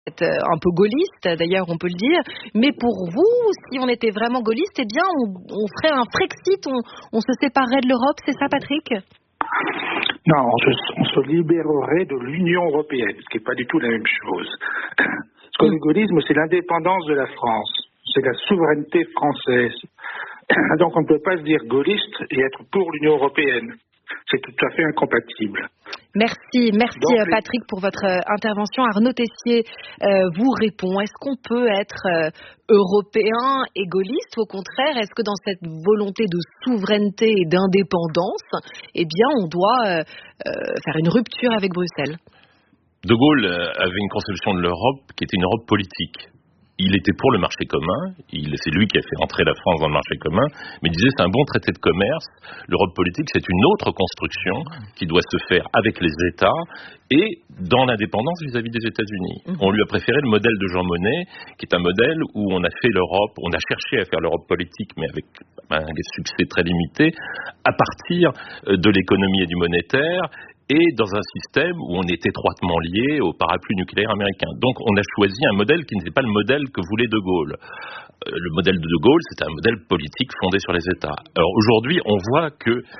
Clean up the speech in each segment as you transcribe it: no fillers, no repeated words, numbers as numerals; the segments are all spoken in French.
un peu gaulliste, d'ailleurs, on peut le dire. Mais pour vous, si on était vraiment gaulliste, eh bien, on ferait un Frexit, on se séparerait de l'Europe, c'est ça, Patrick ? Non, on se libérerait de l'Union européenne, ce qui n'est pas du tout la même chose. Parce que le gaullisme, c'est l'indépendance de la France, c'est la souveraineté française. Donc on ne peut pas se dire gaulliste et être pour l'Union européenne. C'est tout à fait incompatible. Merci Patrick pour votre intervention. Arnaud Tessier vous répond. Est-ce qu'on peut être européen et gaulliste? Au contraire, est-ce que dans cette volonté de souveraineté et d'indépendance, eh bien, on doit faire une rupture avec Bruxelles? De Gaulle avait une conception de l'Europe qui était une Europe politique. Il était pour le marché commun, c'est lui qui a fait entrer la France dans le marché commun, mais il disait c'est un bon traité de commerce, l'Europe politique c'est une autre construction qui doit se faire avec les États et dans l'indépendance vis-à-vis des États-Unis. On lui a préféré le modèle de Jean Monnet, qui est un modèle où on a fait l'Europe, on a cherché à faire l'Europe politique, mais avec un succès très limité, à partir de l'économie et du monétaire, et dans un système où on est étroitement lié au parapluie nucléaire américain. Donc on a choisi un modèle qui n'était pas le modèle que voulait De Gaulle. Le modèle de Gaulle, c'était un modèle politique fondé sur les États. Alors aujourd'hui, on voit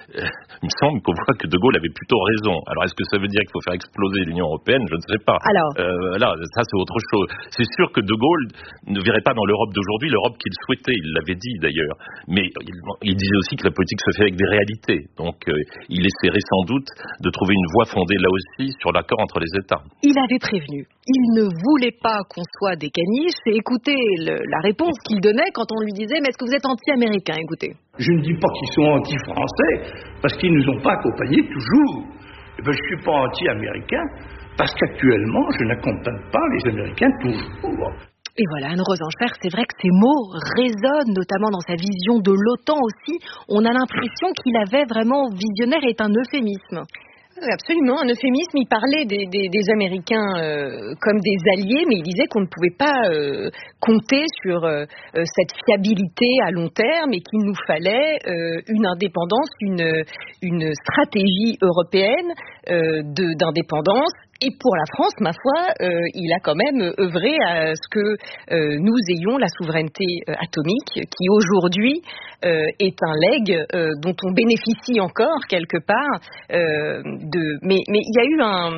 il me semble qu'on voit que De Gaulle avait plutôt raison. Alors est-ce que ça veut dire qu'il faut faire exploser l'Union européenne? Je ne sais pas. Alors, là, ça c'est autre chose. C'est sûr que De Gaulle ne verrait pas dans l'Europe d'aujourd'hui l'Europe qu'il souhaitait. Il l'avait dit d'ailleurs. Mais il disait aussi que la politique se fait avec des réalités. Donc il essaierait sans doute de trouver une voie fondée là aussi sur l'accord entre les États. Il avait prévenu. Il ne voulait pas qu'on soit des caniches. Et écoutez la réponse qu'il donnait quand on lui disait « Mais est-ce que vous êtes anti-américain ?» Écoutez. Je ne dis pas qu'ils sont anti-français, parce qu'ils ne nous ont pas accompagnés toujours. Je ne suis pas anti-américain, parce qu'actuellement, je n'accompagne pas les Américains toujours. Et voilà, Anne Rosenchère, c'est vrai que ces mots résonnent, notamment dans sa vision de l'OTAN aussi. On a l'impression qu'il avait vraiment visionnaire est un euphémisme. Absolument, un euphémisme. Il parlait des Américains comme des alliés, mais il disait qu'on ne pouvait pas compter sur cette fiabilité à long terme et qu'il nous fallait une indépendance, une stratégie européenne d'indépendance. Et pour la France, ma foi, il a quand même œuvré à ce que nous ayons la souveraineté atomique, qui aujourd'hui est un legs dont on bénéficie encore quelque part. Mais il y a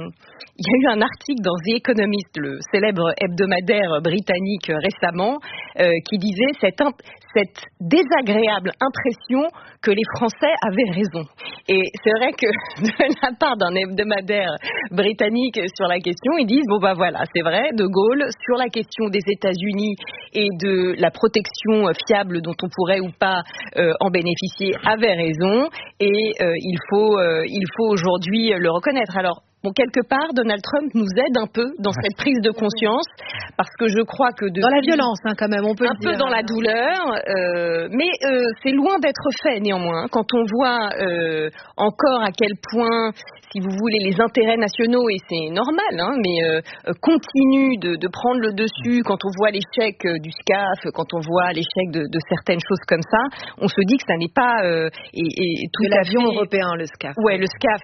eu un article dans The Economist, le célèbre hebdomadaire britannique récemment, qui disait cette désagréable impression que les Français avaient raison. Et c'est vrai que de la part d'un hebdomadaire britannique sur la question, ils disent voilà, c'est vrai, De Gaulle sur la question des États-Unis et de la protection fiable dont on pourrait ou pas en bénéficier avait raison et il faut aujourd'hui le reconnaître. Alors quelque part, Donald Trump nous aide un peu dans cette prise de conscience, parce que je crois que dans la violence, quand même, on peut le dire. Un peu dans la douleur, mais c'est loin d'être fait néanmoins. Quand on voit encore à quel point, si vous voulez, les intérêts nationaux, et c'est normal, mais continuent de prendre le dessus, quand on voit l'échec du SCAF, quand on voit l'échec de certaines choses comme ça, on se dit que ça n'est pas tout l'avion européen, le SCAF. Ouais, le SCAF,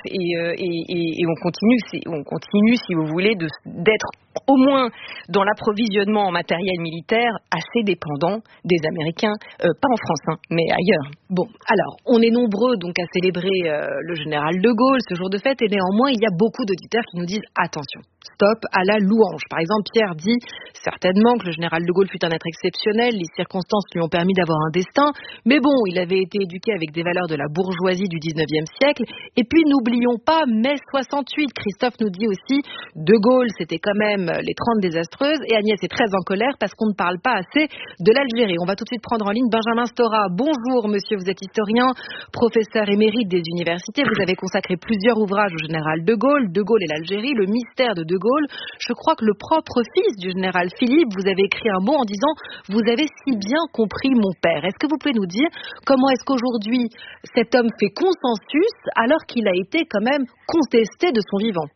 et on continue, si vous voulez, d'être au moins dans l'approvisionnement en matériel militaire assez dépendant des Américains, pas en France, mais ailleurs. Bon, alors, on est nombreux donc à célébrer le général de Gaulle ce jour de fête, et néanmoins, il y a beaucoup d'auditeurs qui nous disent attention, stop à la louange. Par exemple, Pierre dit certainement que le général de Gaulle fut un être exceptionnel, les circonstances lui ont permis d'avoir un destin, mais bon, il avait été éduqué avec des valeurs de la bourgeoisie du 19e siècle, et puis n'oublions pas mai 68, Christophe nous dit aussi, De Gaulle, c'était quand même les 30 désastreuses, et Agnès est très en colère parce qu'on ne parle pas assez de l'Algérie. On va tout de suite prendre en ligne Benjamin Stora. Bonjour monsieur, vous êtes historien, professeur émérite des universités, vous avez consacré plusieurs ouvrages au général de Gaulle et l'Algérie, le mystère de Gaulle. Je crois que le propre fils du général Philippe, vous avez écrit un mot en disant « Vous avez si bien compris mon père ». Est-ce que vous pouvez nous dire comment est-ce qu'aujourd'hui cet homme fait consensus alors qu'il a été quand même contesté de son vivant?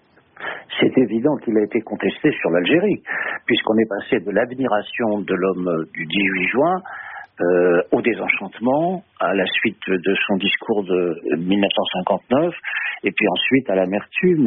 C'est évident qu'il a été contesté sur l'Algérie, puisqu'on est passé de l'admiration de l'homme du 18 juin au désenchantement, à la suite de son discours de 1959, et puis ensuite à l'amertume,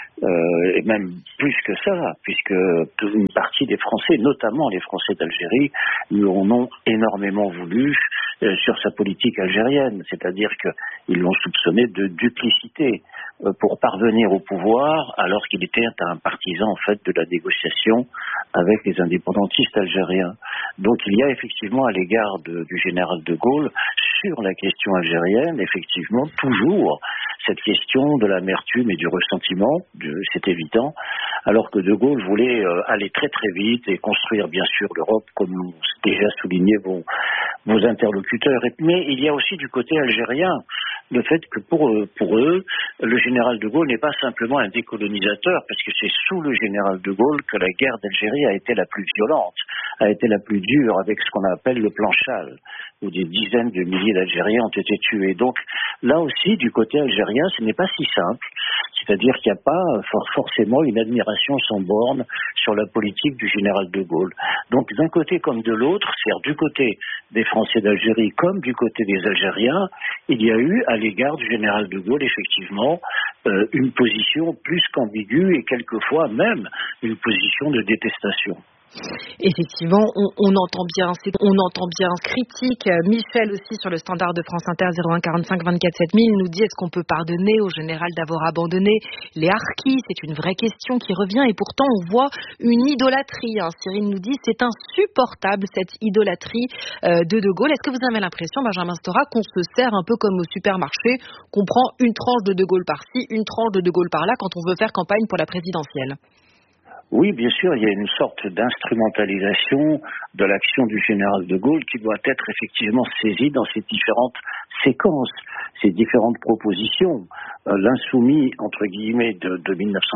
et même plus que ça, puisque une partie des Français, notamment les Français d'Algérie, lui en ont énormément voulu sur sa politique algérienne, c'est-à-dire qu'ils l'ont soupçonné de duplicité pour parvenir au pouvoir, alors qu'il était un partisan en fait de la négociation avec les indépendantistes algériens. Donc il y a effectivement à l'égard du général de Gaulle, sur la question algérienne, effectivement toujours cette question de l'amertume et du ressentiment, c'est évident, alors que de Gaulle voulait aller très très vite et construire bien sûr l'Europe, comme l'ont déjà souligné vos interlocuteurs. Mais il y a aussi du côté algérien le fait que pour eux, le général de Gaulle n'est pas simplement un décolonisateur, parce que c'est sous le général de Gaulle que la guerre d'Algérie a été la plus violente, a été la plus dure, avec ce qu'on appelle le plan Chal, où des dizaines de milliers d'Algériens ont été tués. Donc là aussi, du côté algérien, ce n'est pas si simple, c'est-à-dire qu'il n'y a pas forcément une admiration sans borne sur la politique du général de Gaulle. Donc d'un côté comme de l'autre, c'est-à-dire du côté des Français d'Algérie comme du côté des Algériens, il y a eu à l'égard du général de Gaulle effectivement une position plus qu'ambiguë et quelquefois même une position de détestation. Effectivement, on entend bien critique. Michel aussi sur le standard de France Inter 01 45 24 7000 nous dit: est-ce qu'on peut pardonner au général d'avoir abandonné les harkis? C'est une vraie question qui revient et pourtant on voit une idolâtrie. Cyril nous dit: c'est insupportable cette idolâtrie de Gaulle. Est-ce que vous avez l'impression, Benjamin Stora, qu'on se sert un peu comme au supermarché, qu'on prend une tranche de Gaulle par-ci, une tranche de Gaulle par-là quand on veut faire campagne pour la présidentielle? Oui, bien sûr, il y a une sorte d'instrumentalisation de l'action du général de Gaulle qui doit être effectivement saisie dans ces différentes séquences, ces différentes propositions. L'insoumis, entre guillemets, de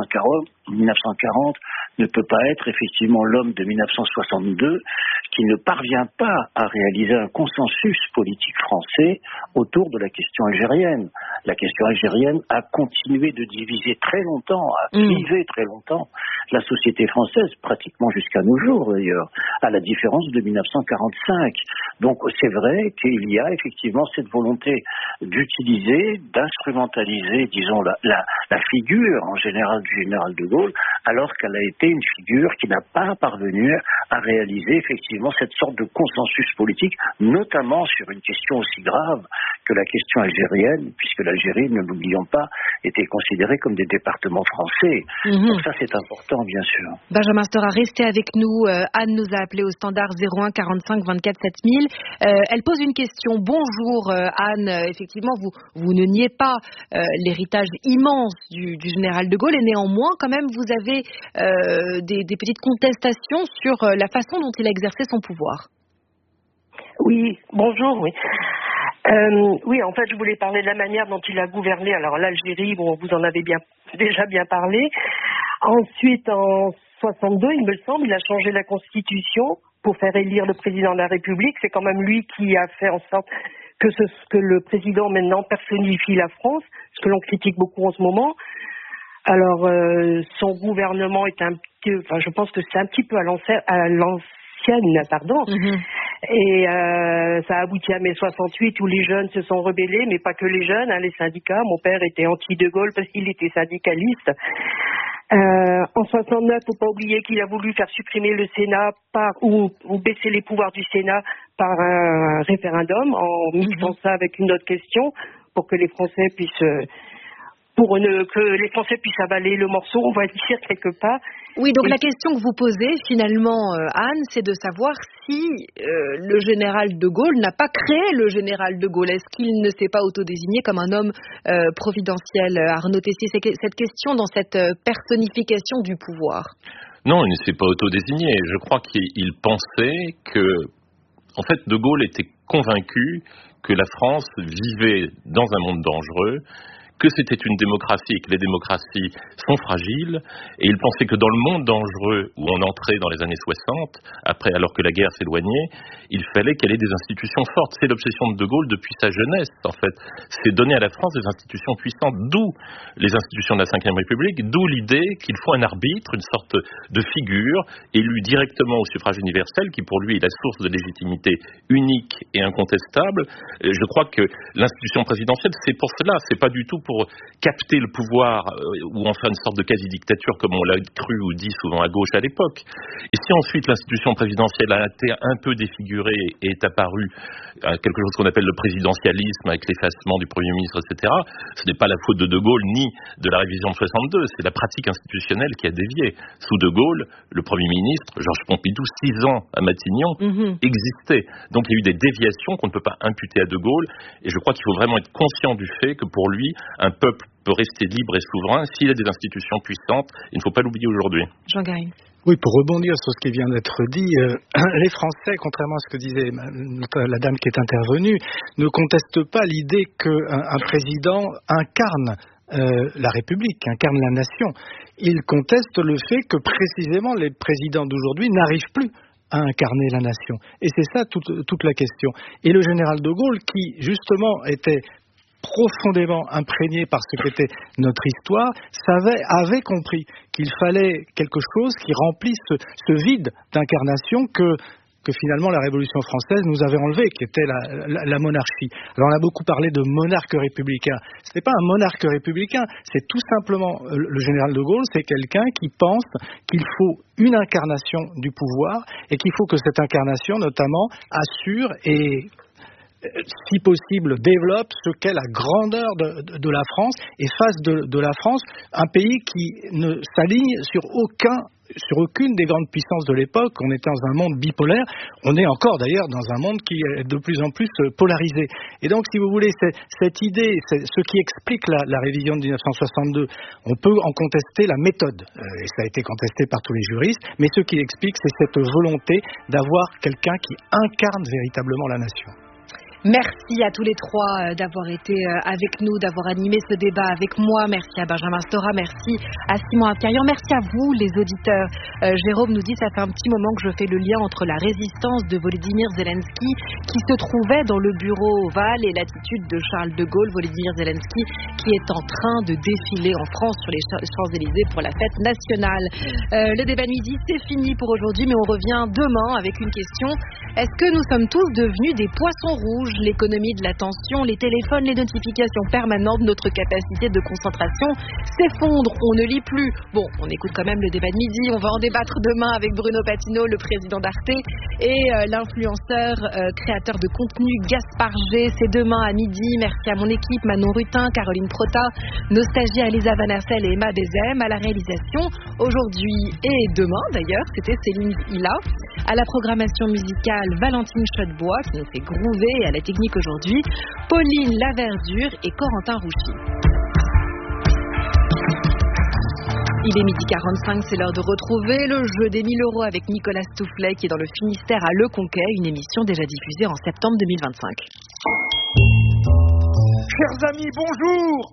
1940 ne peut pas être effectivement l'homme de 1962 qui ne parvient pas à réaliser un consensus politique français autour de la question algérienne. La question algérienne a continué de diviser très longtemps, a clivé très longtemps la société française, pratiquement jusqu'à nos jours d'ailleurs, à la différence de 1945. Donc c'est vrai qu'il y a effectivement cette volonté d'utiliser, d'instrumentaliser, disons, la figure en général du général de Gaulle, alors qu'elle a été une figure qui n'a pas parvenu à réaliser effectivement cette sorte de consensus politique, notamment sur une question aussi grave que la question algérienne, puisque l'Algérie, ne l'oublions pas, était considérée comme des départements français. Donc ça, c'est important, bien sûr. Benjamin Stora, restez avec nous. Anne nous a appelé au standard 01 45 24 7000. Elle pose une question. Bonjour Anne. Effectivement, vous ne niez pas l'héritage immense du général de Gaulle, et néanmoins, quand même, vous avez des petites contestations sur la façon dont il a exercé son pouvoir. Oui, bonjour, oui. Oui, en fait, je voulais parler de la manière dont il a gouverné. Alors, l'Algérie, bon, vous en avez déjà bien parlé. Ensuite, en 62, il me semble, il a changé la Constitution pour faire élire le président de la République. C'est quand même lui qui a fait en sorte que le président maintenant personnifie la France, ce que l'on critique beaucoup en ce moment. Alors, son gouvernement est je pense que c'est un petit peu à l'ancienne, pardon. Et ça a abouti à mai 68 où les jeunes se sont rebellés, mais pas que les jeunes, les syndicats. Mon père était anti-De Gaulle parce qu'il était syndicaliste. En 69, faut pas oublier qu'il a voulu faire supprimer le Sénat ou baisser les pouvoirs du Sénat par un référendum en mixant ça avec une autre question pour que les Français puissent avaler le morceau, on va dire quelque part. Oui, donc la question que vous posez finalement, Anne, c'est de savoir si le général de Gaulle n'a pas créé le général de Gaulle. Est-ce qu'il ne s'est pas autodésigné comme un homme providentiel? Arnaud Tessier, cette question dans cette personnification du pouvoir. Non, il ne s'est pas autodésigné. Je crois qu'il pensait que, en fait, de Gaulle était convaincu que la France vivait dans un monde dangereux, que c'était une démocratie et que les démocraties sont fragiles, et il pensait que dans le monde dangereux où on entrait dans les années 60, après, alors que la guerre s'éloignait, il fallait qu'elle ait des institutions fortes. C'est l'obsession de De Gaulle depuis sa jeunesse, en fait. C'est donner à la France des institutions puissantes, d'où les institutions de la Ve République, d'où l'idée qu'il faut un arbitre, une sorte de figure élu directement au suffrage universel, qui pour lui est la source de légitimité unique et incontestable. Je crois que l'institution présidentielle, c'est pour cela, c'est pas du tout pour capter le pouvoir ou en faire une sorte de quasi-dictature comme on l'a cru ou dit souvent à gauche à l'époque. Et si ensuite l'institution présidentielle a été un peu défigurée et est apparue quelque chose qu'on appelle le présidentialisme avec l'effacement du Premier ministre, etc., ce n'est pas la faute de De Gaulle ni de la révision de 62, c'est la pratique institutionnelle qui a dévié. Sous De Gaulle, le Premier ministre, Georges Pompidou, 6 ans à Matignon, existait. Donc il y a eu des déviations qu'on ne peut pas imputer à De Gaulle, et je crois qu'il faut vraiment être conscient du fait que pour lui, un peuple peut rester libre et souverain s'il a des institutions puissantes. Il ne faut pas l'oublier aujourd'hui. Jean Garin. Oui, pour rebondir sur ce qui vient d'être dit, les Français, contrairement à ce que disait la dame qui est intervenue, ne contestent pas l'idée qu'un président incarne la République, incarne la nation. Ils contestent le fait que précisément les présidents d'aujourd'hui n'arrivent plus à incarner la nation. Et c'est ça toute la question. Et le général de Gaulle, qui justement était profondément imprégné par ce qu'était notre histoire, avait compris qu'il fallait quelque chose qui remplisse ce vide d'incarnation que finalement la Révolution française nous avait enlevé, qui était la monarchie. Alors on a beaucoup parlé de monarque républicain. Ce n'est pas un monarque républicain, c'est tout simplement le général de Gaulle, c'est quelqu'un qui pense qu'il faut une incarnation du pouvoir et qu'il faut que cette incarnation notamment assure et si possible, développe ce qu'est la grandeur de la France et fasse de la France un pays qui ne s'aligne sur aucune des grandes puissances de l'époque. On était dans un monde bipolaire, on est encore d'ailleurs dans un monde qui est de plus en plus polarisé. Et donc, si vous voulez, cette idée, ce qui explique la révision de 1962, on peut en contester la méthode, et ça a été contesté par tous les juristes, mais ce qui l'explique, c'est cette volonté d'avoir quelqu'un qui incarne véritablement la nation. Merci à tous les trois d'avoir été avec nous, d'avoir animé ce débat avec moi. Merci à Benjamin Stora, merci à Simon Apkarian, merci à vous les auditeurs. Jérôme nous dit, ça fait un petit moment que je fais le lien entre la résistance de Volodymyr Zelensky qui se trouvait dans le bureau ovale et l'attitude de Charles de Gaulle. Volodymyr Zelensky qui est en train de défiler en France sur les Champs-Élysées pour la fête nationale. Le débat de midi, c'est fini pour aujourd'hui, mais on revient demain avec une question. Est-ce que nous sommes tous devenus des poissons rouges? L'économie de l'attention, les téléphones, les notifications permanentes, notre capacité de concentration s'effondre, on ne lit plus. Bon, on écoute quand même le débat de midi, on va en débattre demain avec Bruno Patino, le président d'Arte, et l'influenceur, créateur de contenu Gaspard G. C'est demain à midi. Merci à mon équipe, Manon Rutin, Caroline Prota, nos stagiaires Elisa Van Hersel et Emma Bezem, à la réalisation aujourd'hui et demain d'ailleurs, c'était Céline Hilla, à la programmation musicale Valentine Chodebois qui nous fait groover, et à la technique aujourd'hui, Pauline Laverdure et Corentin Rouchy. Il est 12h45, c'est l'heure de retrouver le jeu des 1000 € avec Nicolas Stoufflet qui est dans le Finistère à Le Conquet, une émission déjà diffusée en septembre 2025. Chers amis, bonjour!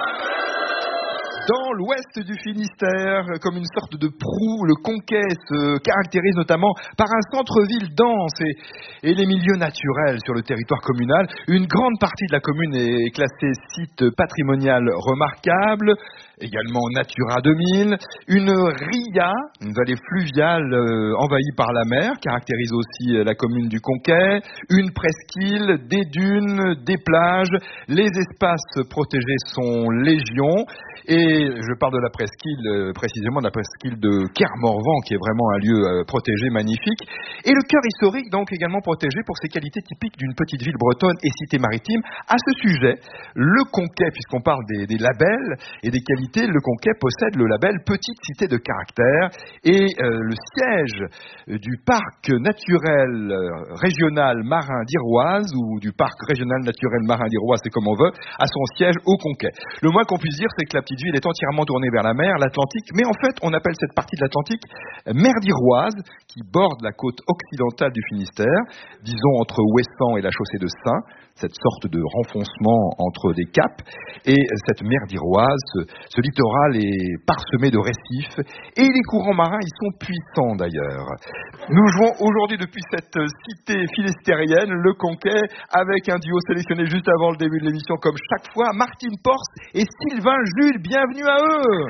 Dans l'ouest du Finistère, comme une sorte de proue, le Conquet se caractérise notamment par un centre-ville dense et les milieux naturels sur le territoire communal. Une grande partie de la commune est classée site patrimonial remarquable, également Natura 2000. Une ria, une vallée fluviale envahie par la mer, caractérise aussi la commune du Conquet. Une presqu'île, des dunes, des plages. Les espaces protégés sont légion. Et je parle de la presqu'île, précisément de la presqu'île de Kermorvan, qui est vraiment un lieu protégé, magnifique. Et le cœur historique, donc, également protégé pour ses qualités typiques d'une petite ville bretonne et cité maritime. À ce sujet, le Conquet, puisqu'on parle des labels et des qualités, le Conquet possède le label Petite Cité de Caractère. Et le siège du parc naturel régional marin d'Iroise, ou du parc régional naturel marin d'Iroise, c'est comme on veut, a son siège au Conquet. Le moins qu'on puisse dire, c'est que la petite ville est est entièrement tournée vers la mer, l'Atlantique, mais en fait, on appelle cette partie de l'Atlantique mer d'Iroise, qui borde la côte occidentale du Finistère, disons entre Ouessant et la chaussée de Saint, cette sorte de renfoncement entre des caps, et cette mer d'Iroise, ce littoral est parsemé de récifs, et les courants marins y sont puissants d'ailleurs. Nous jouons aujourd'hui depuis cette cité finistérienne, le Conquet, avec un duo sélectionné juste avant le début de l'émission, comme chaque fois, Martine Porce et Sylvain Jules, bienvenue à eux.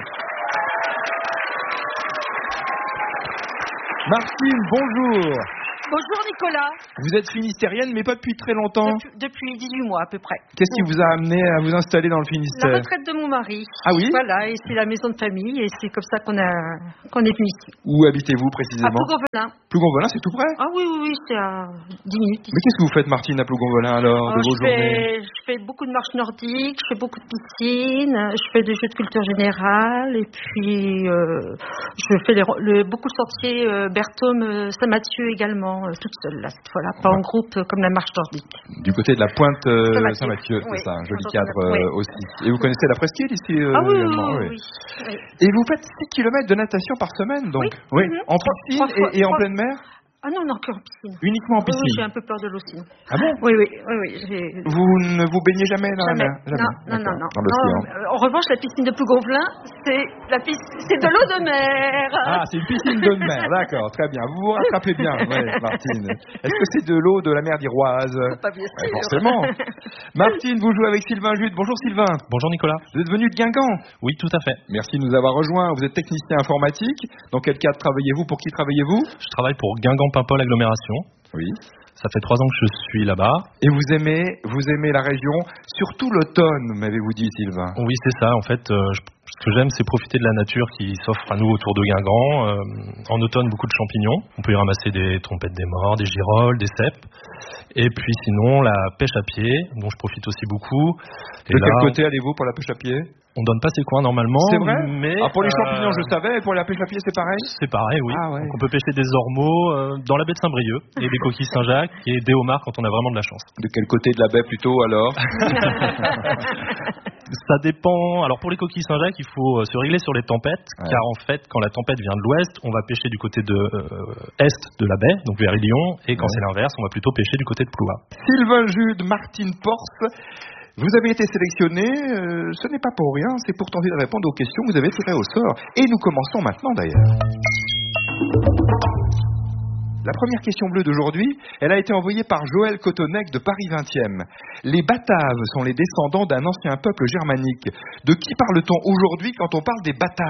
Martine, bonjour. Bonjour Nicolas. Vous êtes finistérienne, mais pas depuis très longtemps. Depuis 18 mois à peu près. Qu'est-ce qui vous a amené à vous installer dans le Finistère? La retraite de mon mari. Ah oui? Voilà, et c'est la maison de famille, et c'est comme ça qu'on est venu ici. Où habitez-vous précisément? À Plougonvelin. Plougonvelin, c'est tout près? Ah oui, c'est à 10 minutes. Mais qu'est-ce que vous faites, Martine, à Plougonvelin alors, de vos journées? Je fais beaucoup de marches nordiques, je fais beaucoup de piscines, je fais des jeux de culture générale, et puis je fais beaucoup de sentiers Berthaume, Saint-Mathieu également, toute seule là. Voilà, pas en groupe comme la marche nordique. Du côté de la pointe Saint-Mathieu, oui, c'est ça, un joli cadre aussi. Et vous connaissez la presqu'île ici également, oui. Et vous faites 6 km de natation par semaine, donc? Oui. En piscine et en pleine mer? Ah non, que en piscine. Uniquement en piscine? Oui, j'ai un peu peur de l'eau sinon. Ah bon? Oui. Vous ne vous baignez jamais dans la mer? Non. Dans l'océan. En revanche, la piscine de Plougonvelin, c'est de l'eau de mer. Ah, c'est une piscine d'eau de mer, d'accord, très bien. Vous vous rattrapez bien, Martine. Est-ce que c'est de l'eau de la mer d'Iroise? Pas bien sûr. Forcément. Martine, vous jouez avec Sylvain Jude. Bonjour Sylvain. Bonjour Nicolas. Vous êtes venu de Guingamp? Oui, tout à fait. Merci de nous avoir rejoints. Vous êtes technicien informatique. Dans quel cadre travaillez-vous? Pour qui travaillez-vous? Je travaille pour Guingamp-Paimpol Agglomération. Oui. Ça fait 3 ans que je suis là-bas. Et vous aimez la région, surtout l'automne, m'avez-vous dit, Sylvain? Oui, c'est ça. En fait, ce que j'aime, c'est profiter de la nature qui s'offre à nous autour de Guingamp. En automne, beaucoup de champignons. On peut y ramasser des trompettes des morts, des girolles, des cèpes. Et puis sinon, la pêche à pied, dont je profite aussi beaucoup. De quel côté allez-vous pour la pêche à pied? On donne pas ces coins normalement. C'est vrai? Mais pour les champignons, je savais, et pour la pêche à pied, c'est pareil? C'est pareil, oui. Ah ouais. Donc on peut pêcher des ormeaux dans la baie de Saint-Brieuc, et des coquilles Saint-Jacques, et des homards quand on a vraiment de la chance. De quel côté de la baie plutôt, alors? Ça dépend. Alors pour les coquilles Saint-Jacques, il faut se régler sur les tempêtes, car en fait, quand la tempête vient de l'ouest, on va pêcher du côté de est de la baie, donc vers Lyon, et quand c'est l'inverse, on va plutôt pêcher du côté de Plouha. Sylvain Jude, Martine Porce, vous avez été sélectionné, ce n'est pas pour rien, c'est pour tenter de répondre aux questions que vous avez tirées au sort. Et nous commençons maintenant d'ailleurs. La première question bleue d'aujourd'hui, elle a été envoyée par Joël Cotonec de Paris 20e. Les Bataves sont les descendants d'un ancien peuple germanique. De qui parle-t-on aujourd'hui quand on parle des Bataves?